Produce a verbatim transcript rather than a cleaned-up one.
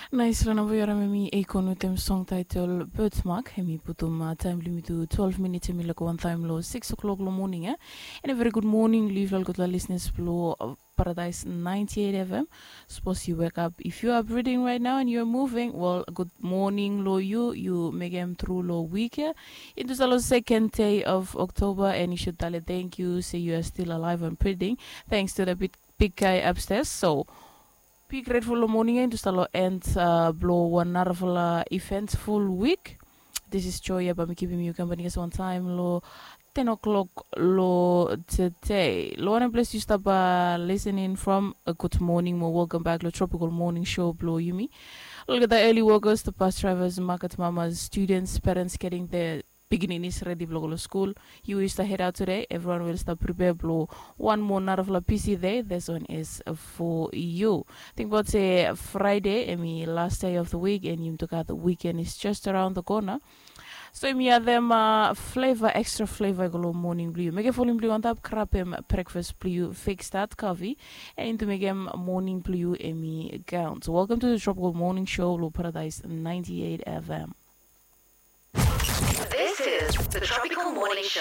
Nice lang na yara mimi Akon with them song title Birthmark. Hemi putum uh, time limit to twelve minutes hemi like one time lo six o'clock lo morning eh. And a very good morning, leave like good listeners flow of Paradise ninety-eight F M. Suppose you wake up. If you are breathing right now and you're moving, well, good morning lo you. You make them through lo week here. It is the second day of October and you should tell it thank you, say you are still alive and breathing. Thanks to the big, big guy upstairs. So be grateful morning and just a end uh, blow one wonderful uh, eventful week. This is Joy but me keeping you company as one time lo ten o'clock lo today. Lo and bless you stop uh, listening from a good morning. Mo welcome back to Tropical Morning Show blow you me. Look at the early workers, the bus drivers, market mamas, students, parents getting their beginning is ready blow school. You is to head out today. Everyone will start prepare blow one more night of la P C day. This one is for you. Think about say Friday, I mean last day of the week, and you took out the weekend is just around the corner. So me have them uh, flavor, extra flavor glow morning blue. Make a falling blue on top, crap him breakfast blue, fix that coffee, and into make him morning blue Emmy gown. So welcome to the Tropical Morning Show, Low Paradise ninety-eight F M. This is the Tropical Morning Show.